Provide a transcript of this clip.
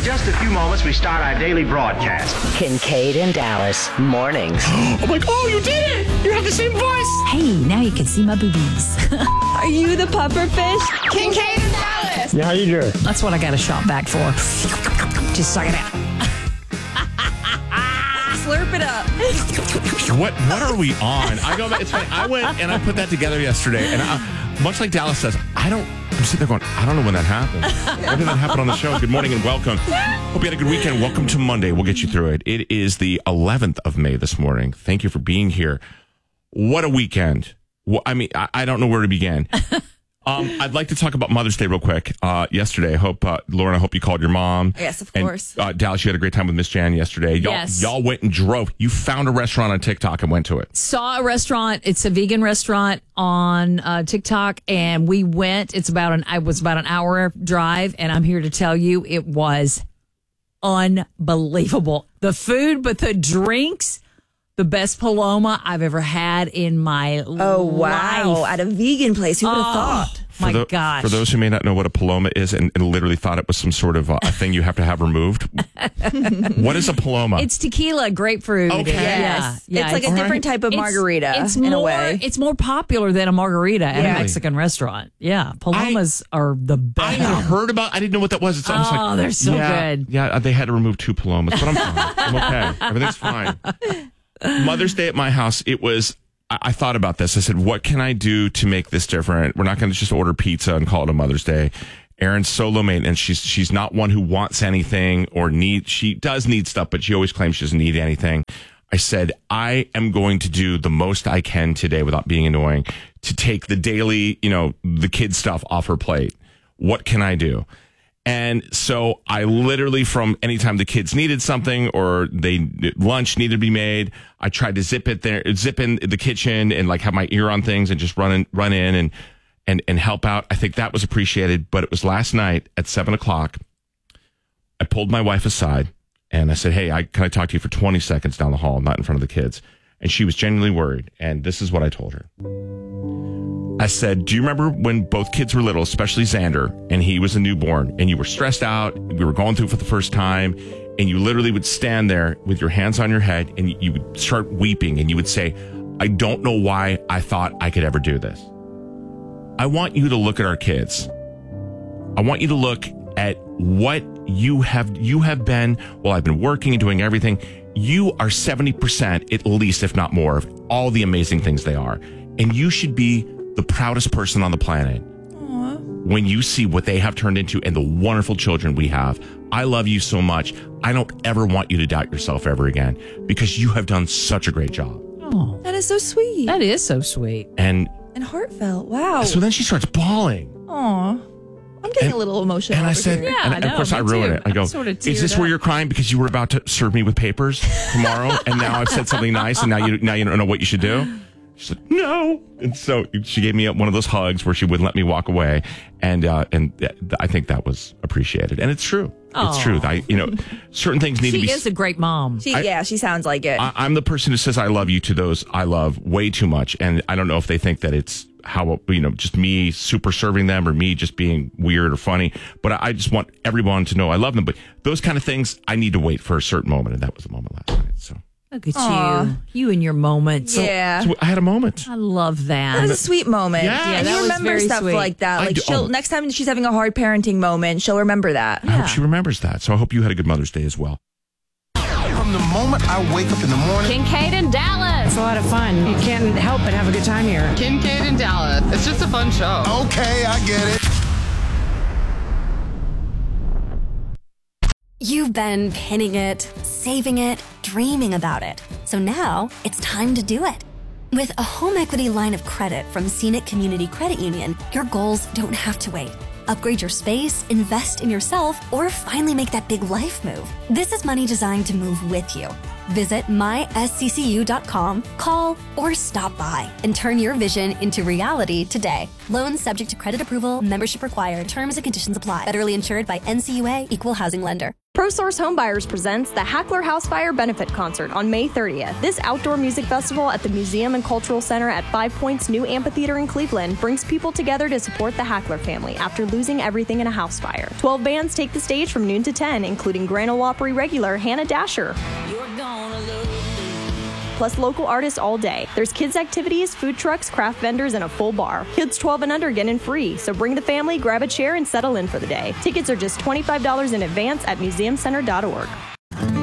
just a few moments, we start our daily broadcast. Kincaid and Dallas, mornings. I'm like, oh, you did it! You have the same voice! Hey, now you can see my boobies. Are you the puffer fish? Kincaid and Dallas. Yeah, how you doing? That's what I got a shop back for. Just suck it out. Slurp it up. What are we on? I go back. It's funny. I went and I put that together yesterday, and much like Dallas says, I'm sitting there going, I don't know when that happened. When did that happen on the show? Good morning and welcome. Hope you had a good weekend. Welcome to Monday. We'll get you through it. It is the 11th of May this morning. Thank you for being here. What a weekend. Well, I mean, I don't know where to begin. I'd like to talk about Mother's Day real quick. Yesterday, Lauren, I hope you called your mom. Yes, of and, course. Dallas, you had a great time with Miss Jan yesterday. Y'all went and drove. You found a restaurant on TikTok and went to it. Saw a restaurant. It's a vegan restaurant on TikTok, and we went. It was about an hour drive, and I'm here to tell you it was unbelievable. The food, but the drinks. The best Paloma I've ever had in my life. Oh, wow. At a vegan place. Who would have thought? My gosh. For those who may not know what a Paloma is and literally thought it was some sort of a thing you have to have removed, what is a Paloma? It's tequila, grapefruit. Okay. Yes. Yeah. It's like a different type of margarita in a way. It's more popular than a margarita at a Really? Mexican restaurant. Yeah. Palomas are the best. I didn't know what that was. It's almost like, they're so good. Yeah, they had to remove 2 Palomas, but I'm fine. I'm okay. Everything's fine. Mother's Day at my house, I thought about this. I said, what can I do to make this different? We're not going to just order pizza and call it a Mother's Day. Erin's solo maintenance. She's not one who wants anything or she does need stuff, but she always claims she doesn't need anything. I said, I am going to do the most I can today without being annoying to take the daily, the kid stuff off her plate. What can I do? And so I literally, from anytime the kids needed something or lunch needed to be made, I tried to zip in the kitchen and like have my ear on things and just run in and help out. I think that was appreciated. But it was last night at 7:00. I pulled my wife aside and I said, hey, can I talk to you for 20 seconds down the hall, not in front of the kids? And she was genuinely worried. And this is what I told her. I said, do you remember when both kids were little, especially Xander, and he was a newborn, and you were stressed out, we were going through for the first time, and you literally would stand there with your hands on your head, and you would start weeping, and you would say, I don't know why I thought I could ever do this. I want you to look at our kids. I want you to look at what you have been, while I've been working and doing everything. You are 70%, at least, if not more, of all the amazing things they are. And you should be the proudest person on the planet. Aww. When you see what they have turned into and the wonderful children we have. I love you so much. I don't ever want you to doubt yourself ever again because you have done such a great job. Oh, That is so sweet. that is so sweet. And heartfelt. Wow. so then she starts bawling. Aw. I'm getting a little emotional. And I over said, here. Yeah, and of course I me ruin too. it. I go, I'm sort of is this teared where up. you're crying because you were about to serve me with papers tomorrow? And now I've said something nice and now you don't know what you should do? She's like, no. And so she gave me one of those hugs where she wouldn't let me walk away. And I think that was appreciated. And it's true. It's true. Certain things need to be. She is a great mom. She sounds like it. I'm the person who says I love you to those I love way too much. And I don't know if they think that it's how, just me super serving them or me just being weird or funny. But I just want everyone to know I love them. But those kind of things, I need to wait for a certain moment. And that was the moment last night. So. Look at Aw. you and your moments. Yeah. So I had a moment. I love that. That was a sweet moment. Yeah. And that you was remember very stuff sweet. like that. I Like do. next time she's having a hard parenting moment, she'll remember that. I hope she remembers that. So I hope you had a good Mother's Day as well. From the moment I wake up in the morning, Kincaid and Dallas. It's a lot of fun. You can't help but have a good time here. Kincaid and Dallas. It's just a fun show. okay, I get it. You've been pinning it, saving it, dreaming about it. So now it's time to do it. With a home equity line of credit from Scenic Community Credit Union, your goals don't have to wait. Upgrade your space, invest in yourself, or finally make that big life move. This is money designed to move with you. Visit mysccu.com, call, or stop by and turn your vision into reality today. Loans subject to credit approval, membership required, terms and conditions apply. Federally insured by NCUA, Equal Housing Lender. ProSource Homebuyers presents the Hackler House Fire Benefit Concert on May 30th. This outdoor music festival at the Museum and Cultural Center at Five Points New Amphitheater in Cleveland brings people together to support the Hackler family after losing everything in a house fire. 12 bands take the stage from noon to 10, including Grand Ole Opry regular Hannah Dasher. Plus local artists all day. There's kids' activities, food trucks, craft vendors, and a full bar. Kids 12 and under get in free, so bring the family, grab a chair, and settle in for the day. Tickets are just $25 in advance at museumcenter.org.